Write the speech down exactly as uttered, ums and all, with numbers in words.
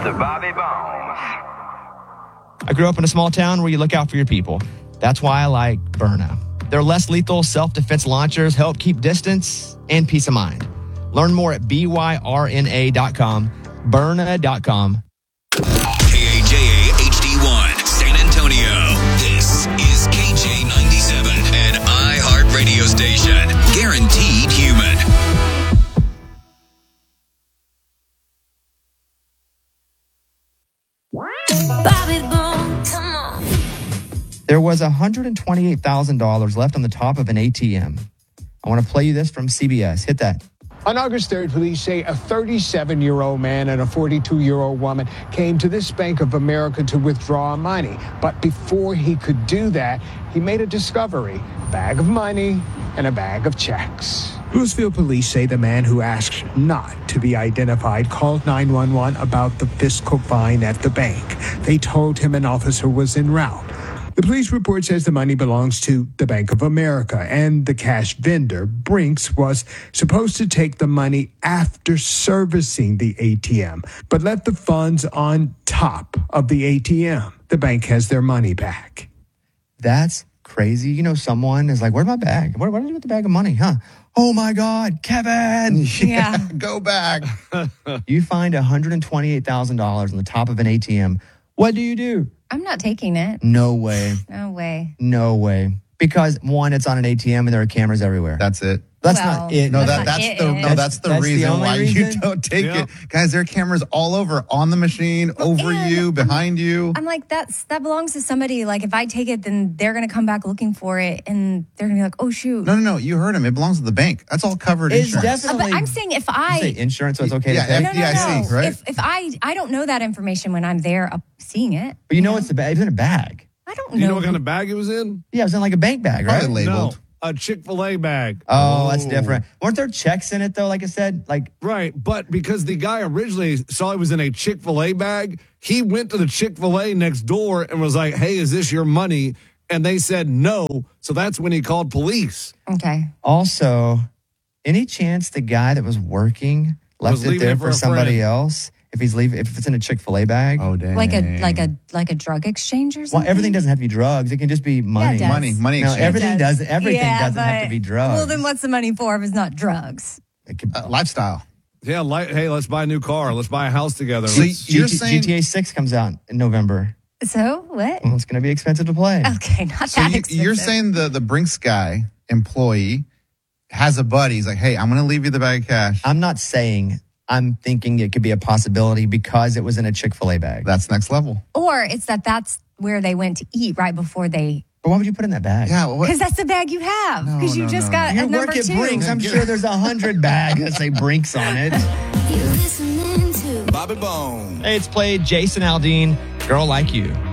to Bobby Bones. I grew up in a small town where you look out for your people. That's why I like Byrna. Their less lethal self-defense launchers help keep distance and peace of mind. Learn more at B Y R N A dot com, Byrna dot com. K A J A H D one, San Antonio. This is K J ninety-seven, an iHeart radio station. Guaranteed human. Bobby Bones, come on. There was one hundred twenty-eight thousand dollars left on the top of an A T M. I want to play you this from C B S. Hit that. On August third, police say a thirty-seven-year-old man and a forty-two-year-old woman came to this Bank of America to withdraw money. But before he could do that, he made a discovery, a bag of money and a bag of checks. Louisville police say the man who asked not to be identified called nine one one about the fiscal fine at the bank. They told him an officer was en route. The police report says the money belongs to the Bank of America, and the cash vendor, Brinks, was supposed to take the money after servicing the A T M, but left the funds on top of the A T M. The bank has their money back. That's crazy. You know, someone is like, where's my bag? What, what did I do with the bag of money? Huh? Oh my God, Kevin. Yeah. Go back. You find one hundred twenty-eight thousand dollars on the top of an A T M. What do you do? I'm not taking it. No way. No way. No way. Because one, it's on an A T M and there are cameras everywhere. That's it. That's Well, not it. No, That's that not that's it. the no, That's- that's the that's the reason only why reason? you don't take Yeah. it, guys. There are cameras all over, on the machine, over and you, behind you. I'm like, that's that belongs to somebody. Like, if I take it, then they're gonna come back looking for it, and they're gonna be like, "Oh shoot!" No, no, no. You heard him. It belongs to the bank. That's all covered It's insurance. Uh, definitely. but I'm saying if You I say insurance, so it's okay Yeah, to take. no, no, F D I C, no. right? If if I I don't know that information when I'm there uh, seeing it. But you know it's the bag. It's in a bag. I don't You know. know what kind of bag it was in? Yeah, it was in like a bank bag, right? Probably labeled. No, a Chick-fil-A bag. Oh, that's different. Weren't there checks in it though? Like I said, like Right, but because the guy originally saw it was in a Chick-fil-A bag, he went to the Chick-fil-A next door and was like, hey, is this your money? And they said no, so that's when he called police. Okay. also, any chance the guy that was working left Was it leaving there it for, for a somebody friend. else? If he's leaving, if it's in a Chick-fil-A bag, Oh, dang. Like a like a like a drug exchange or well, something. everything doesn't have to be drugs. It can just be money. it does. money, money No, exchange. everything It does. Everything Yeah, doesn't have to but- be drugs. Well, then what's the money for if it's not drugs? It could- Uh, lifestyle. Yeah, like, hey, let's buy a new car. Let's buy a house together. So Let's- G- you're G- saying G T A six comes out in November. So what? Well, it's going to be expensive to play. Okay, not so that you, expensive. you're saying the the Brinks guy employee has a buddy. He's like, hey, I'm going to leave you the bag of cash. I'm not saying. I'm thinking it could be a possibility because it was in a Chick-fil-A bag. That's next level. Or it's that that's where they went to eat right before they. But why would you put it in that bag? Yeah. What? Because that's the bag you have. No, Because you no, just no, got You a number work at two. Brinks. I'm sure there's a hundred bags that say Brinks on it. You listening to Bobby Bones. Hey, it's played Jason Aldean, Girl Like You.